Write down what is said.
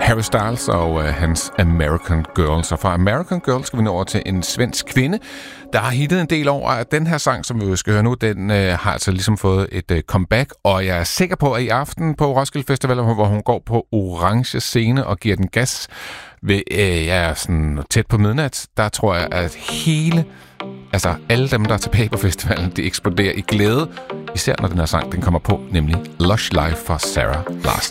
Harry Styles og hans American Girl. Så fra American Girl skal vi nå over til en svensk kvinde, der har hittet en del over, at den her sang, som vi skal høre nu, den har altså ligesom fået et comeback, og jeg er sikker på, at i aften på Roskilde Festival, hvor hun går på orange scene og giver den gas ved sådan tæt på midnat, der tror jeg, at alle dem, der er tilbage på festivalen, de eksploderer i glæde, især når den her sang den kommer på, nemlig Lush Life for Sarah Larsen.